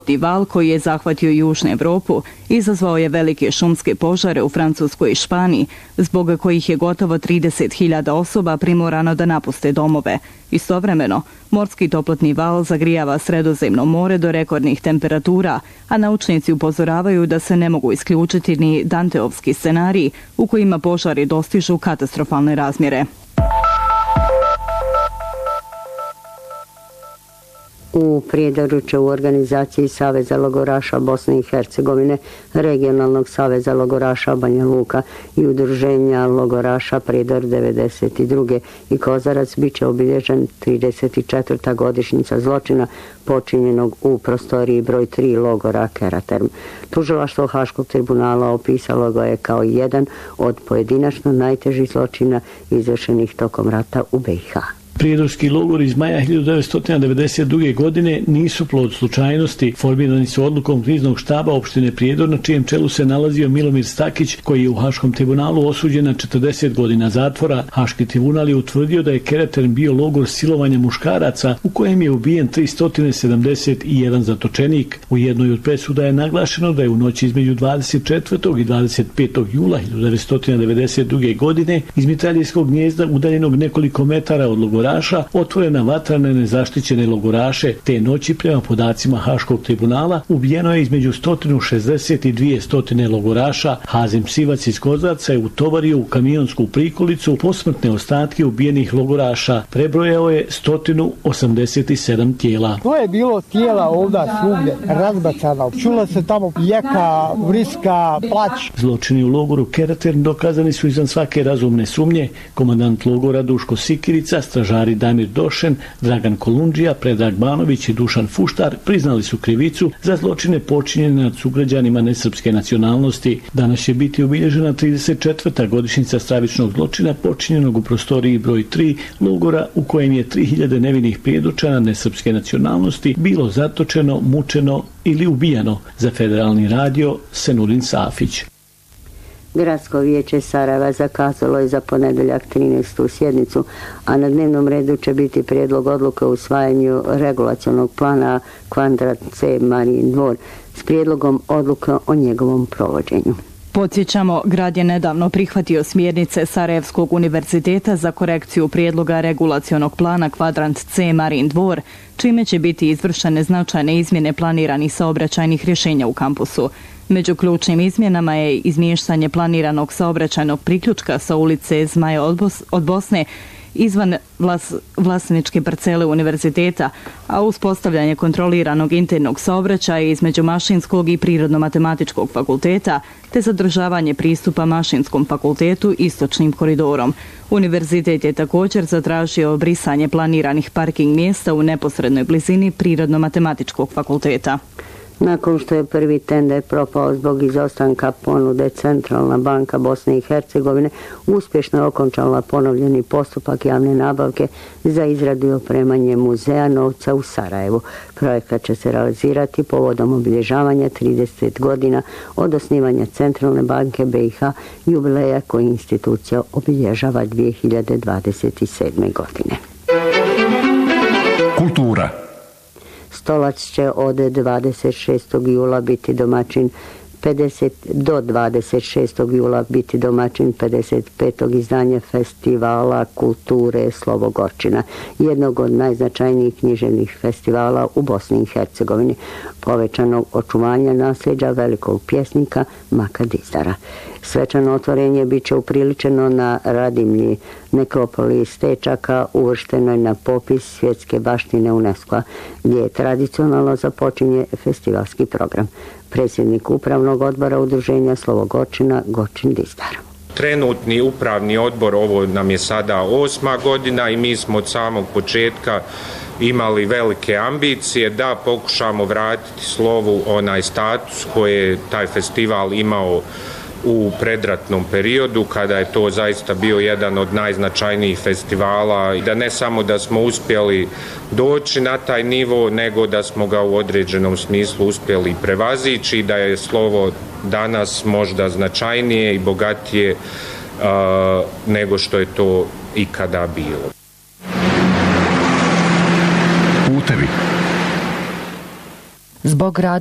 Val koji je zahvatio Južnu Evropu izazvao je velike šumske požare u Francuskoj i Španiji, zbog kojih je gotovo 30.000 osoba primorano da napuste domove. Istovremeno, morski toplotni val zagrijava Sredozemno more do rekordnih temperatura, a naučnici upozoravaju da se ne mogu isključiti ni Danteovski scenariji u kojima požari dostižu katastrofalne razmjere. U Prijedoručju u organizaciji Saveza logoraša Bosne i Hercegovine, Regionalnog saveza logoraša Banja Luka i Udruženja logoraša Prijedor 92. i Kozarac bit će obilježen 34. godišnjica zločina počinjenog u prostoriji broj 3 logora Keraterm. Tužilaštvo Haškog tribunala opisalo ga je kao jedan od pojedinačno najtežih zločina izvršenih tokom rata u BiH. Prijedorski logori iz maja 1992. godine nisu plod slučajnosti. Formirani su odlukom kriznog štaba opštine Prijedor, na čijem čelu se nalazio Milomir Stakić, koji je u Haškom tribunalu osuđen na 40 godina zatvora. Haški tribunal je utvrdio da je Keraterm bio logor silovanja muškaraca u kojem je ubijen 371 zatočenik. U jednoj od presuda je naglašeno da je u noći između 24. i 25. jula 1992. godine iz mitraljskog gnijezda udaljenog nekoliko metara od logoraša otvorena vatra na nezaštićene logoraše. Te noći, prema podacima Haškog tribunala, ubijeno je između 160 i 200 logoraša. Hazim Sivac iz Kozarca je utovario u kamionsku prikolicu posmrtne ostatke ubijenih logoraša. Prebrojao je 187 tijela. To je bilo tijela ovdje svugdje razbacano. Čula se tamo jeka, vriska, plać. Zločini u logoru Keraterm dokazani su izvan svake razumne sumnje. Komandant logora Duško Sikirica, stražari Damir Došen, Dragan Kolundžija, Predrag Banović i Dušan Fuštar priznali su krivicu za zločine počinjene nad sugrađanima nesrpske nacionalnosti. Danas će biti obilježena 34. godišnjica stravičnog zločina počinjenog u prostoriji broj 3 logora u kojem je 3000 nevinih prijedočana nesrpske nacionalnosti bilo zatočeno, mučeno ili ubijano. Za Federalni radio Senurin Safić. Gradsko vijeće Sarajeva zakazalo je za ponedeljak 13. sjednicu, a na dnevnom redu će biti prijedlog odluke o usvajanju regulacionog plana Kvadrat C Marijin dvor s prijedlogom odluke o njegovom provođenju. Podsjećamo, grad je nedavno prihvatio smjernice Sarajevskog univerziteta za korekciju prijedloga regulacionog plana Kvadrant C Marijin dvor, čime će biti izvršene značajne izmjene planiranih saobraćajnih rješenja u kampusu. Među ključnim izmjenama je izmještanje planiranog saobraćajnog priključka sa ulice Zmaja od Bosne izvan vlasničke parcele univerziteta, a uspostavljanje kontroliranog internog saobraćaja između Mašinskog i Prirodno-matematičkog fakulteta, te zadržavanje pristupa Mašinskom fakultetu istočnim koridorom. Univerzitet je također zatražio brisanje planiranih parking mjesta u neposrednoj blizini Prirodno-matematičkog fakulteta. Nakon što je prvi tender propao zbog izostanka ponude, Centralna banka Bosne i Hercegovine uspješno je okončala ponovljeni postupak javne nabavke za izradu i opremanje muzeja novca u Sarajevu. Projekat će se realizirati povodom obilježavanja 30 godina od osnivanja Centralne banke BiH, jubileja koji institucija obilježava 2027. godine. Kultura. Stolac će od 26. jula biti domaćin do 26. jula biti domaćin 55. izdanja festivala kulture Slovo Gorčina, jednog od najznačajnijih književnih festivala u Bosni i Hercegovini, povećanog očuvanja nasljeđa velikog pjesnika Maka Dizdara. Svečano otvorenje bit će upriličeno na Radimlji, nekropoli Stečaka, uvrštenoj na popis svjetske baštine UNESCO-a, gdje je tradicionalno započinje festivalski program. Predsjednik upravnog odbora udruženja Slovo Gorčina, Gorčin Dizdar. Trenutni upravni odbor, ovo nam je sada 8. godina i mi smo od samog početka imali velike ambicije da pokušamo vratiti Slovu onaj status koji je taj festival imao u predratnom periodu, kada je to zaista bio jedan od najznačajnijih festivala, i da ne samo da smo uspjeli doći na taj nivo, nego da smo ga u određenom smislu uspjeli prevazići i da je Slovo danas možda značajnije i bogatije nego što je to ikada bilo. Putevi. Zbog